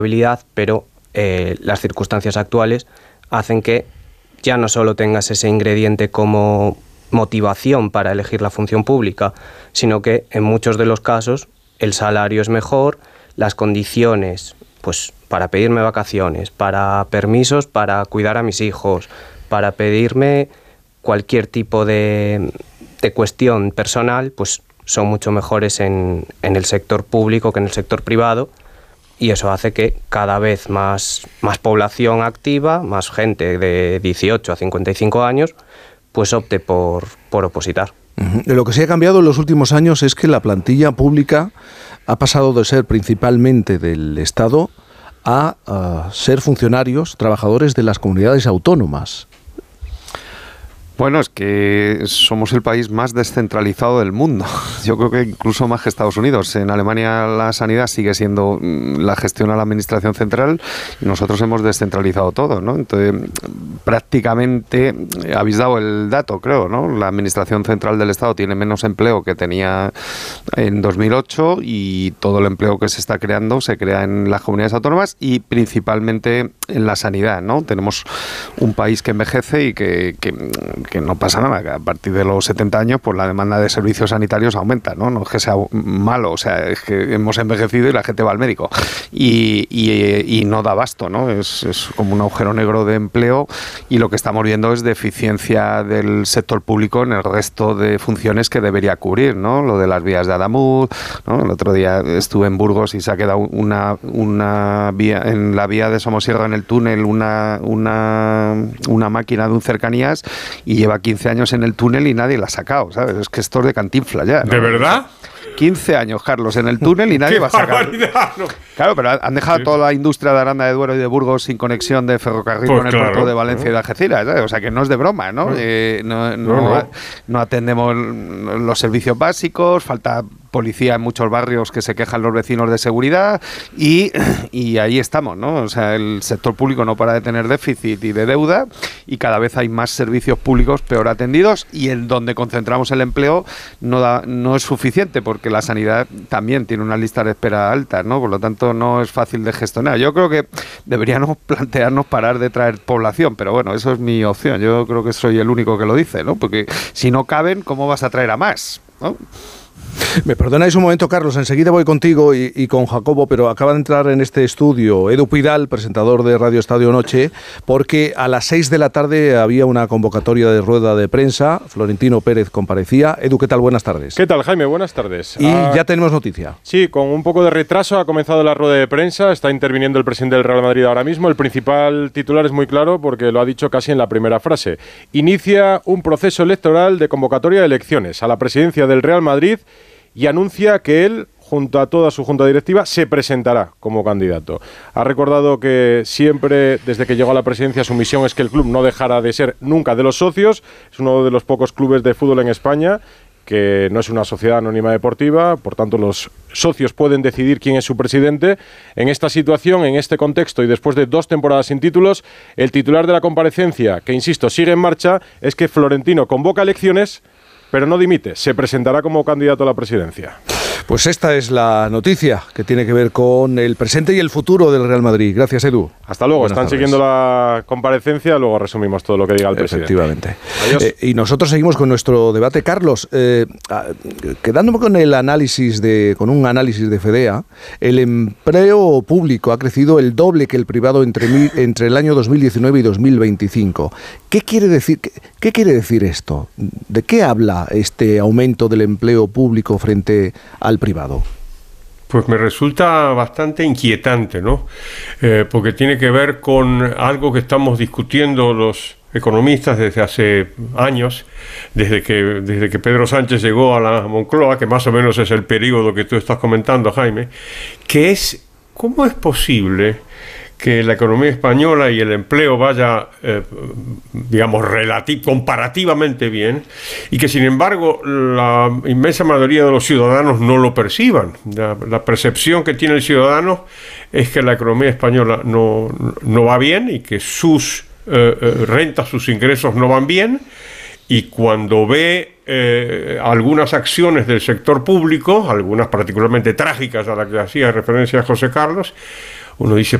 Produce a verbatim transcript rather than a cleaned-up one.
habilidad, pero eh, las circunstancias actuales hacen que ya no solo tengas ese ingrediente como motivación para elegir la función pública, sino que en muchos de los casos el salario es mejor, las condiciones, pues para pedirme vacaciones, para permisos para cuidar a mis hijos, para pedirme cualquier tipo de, de cuestión personal, pues son mucho mejores en, en el sector público que en el sector privado, y eso hace que cada vez más, más población activa, más gente de dieciocho a cincuenta y cinco años, pues opte por, por opositar. Uh-huh. Lo que sí ha cambiado en los últimos años es que la plantilla pública ha pasado de ser principalmente del Estado a uh, ser funcionarios, trabajadores de las comunidades autónomas. Bueno, es que somos el país más descentralizado del mundo. Yo creo que incluso más que Estados Unidos. En Alemania la sanidad sigue siendo la gestión a la administración central y nosotros hemos descentralizado todo, ¿no? Entonces, prácticamente habéis dado el dato, creo, ¿no? La administración central del Estado tiene menos empleo que tenía en dos mil ocho y todo el empleo que se está creando se crea en las comunidades autónomas y principalmente en la sanidad, ¿no? Tenemos un país que envejece y que, que que no pasa nada, que a partir de los setenta años pues la demanda de servicios sanitarios aumenta, ¿no? No es que sea malo, o sea, es que hemos envejecido y la gente va al médico y, y, y no da abasto, ¿no? Es, es como un agujero negro de empleo y lo que estamos viendo es deficiencia del sector público en el resto de funciones que debería cubrir, ¿no? Lo de las vías de Adamuz, ¿no? El otro día estuve en Burgos y se ha quedado una, una vía, en la vía de Somosierra, en el túnel, una, una, una máquina de un cercanías y lleva quince años en el túnel y nadie la ha sacado, ¿sabes? Es que esto es de Cantinflas ya, ¿no? ¿De verdad? quince años, Carlos, en el túnel y nadie va a sacar. No. Claro, pero han dejado sí. toda la industria de Aranda de Duero y de Burgos sin conexión de ferrocarril pues con el claro, puerto de Valencia ¿no? y de Algeciras, ¿sabes? O sea, que no es de broma, ¿no? No, eh, no, no, no, no. no atendemos los servicios básicos, falta policía en muchos barrios que se quejan los vecinos de seguridad y, y ahí estamos, ¿no? O sea, el sector público no para de tener déficit y de deuda y cada vez hay más servicios públicos peor atendidos y en donde concentramos el empleo no, da, no es suficiente porque la sanidad también tiene una lista de espera alta, ¿no? Por lo tanto, no es fácil de gestionar. Yo creo que deberíamos plantearnos parar de traer población, pero bueno, eso es mi opción. Yo creo que soy el único que lo dice, ¿no? Porque si no caben, ¿cómo vas a traer a más? ¿No? Me perdonáis un momento, Carlos, enseguida voy contigo y, y con Jacobo, pero acaba de entrar en este estudio Edu Pidal, presentador de Radio Estadio Noche, porque a las seis de la tarde había una convocatoria de rueda de prensa, Florentino Pérez comparecía. Edu, ¿qué tal? Buenas tardes. ¿Qué tal, Jaime? Buenas tardes. Y ah, ya tenemos noticia. Sí, con un poco de retraso ha comenzado la rueda de prensa, está interviniendo el presidente del Real Madrid ahora mismo. El principal titular es muy claro porque lo ha dicho casi en la primera frase. Inicia un proceso electoral de convocatoria de elecciones a la presidencia del Real Madrid y anuncia que él, junto a toda su junta directiva, se presentará como candidato. Ha recordado que siempre, desde que llegó a la presidencia, su misión es que el club no dejara de ser nunca de los socios. Es uno de los pocos clubes de fútbol en España que no es una sociedad anónima deportiva, por tanto los socios pueden decidir quién es su presidente. En esta situación, en este contexto y después de dos temporadas sin títulos, el titular de la comparecencia, que insisto, sigue en marcha, es que Florentino convoca elecciones, pero no dimite, se presentará como candidato a la presidencia. Pues esta es la noticia que tiene que ver con el presente y el futuro del Real Madrid. Gracias, Edu. Hasta luego. Buenas Están tardes. Siguiendo la comparecencia, luego resumimos todo lo que diga el presidente. Efectivamente. Adiós. Eh, y nosotros seguimos con nuestro debate. Carlos, eh, quedándome con el análisis de, con un análisis de Fedea, el empleo público ha crecido el doble que el privado entre, entre el año dos mil diecinueve y dos mil veinticinco. ¿Qué quiere decir, qué, qué quiere decir esto? ¿De qué habla este aumento del empleo público frente al privado? Pues me resulta bastante inquietante, ¿no? Eh, porque tiene que ver con algo que estamos discutiendo los economistas desde hace años, desde que, desde que Pedro Sánchez llegó a la Moncloa, que más o menos es el periodo que tú estás comentando, Jaime, que es, ¿cómo es posible que la economía española y el empleo vaya, eh, digamos, relati- comparativamente bien, y que sin embargo la inmensa mayoría de los ciudadanos no lo perciban? La, la percepción que tiene el ciudadano es que la economía española no, no va bien y que sus eh, eh, rentas, sus ingresos no van bien, y cuando ve eh, algunas acciones del sector público, algunas particularmente trágicas a las que hacía referencia José Carlos, uno dice,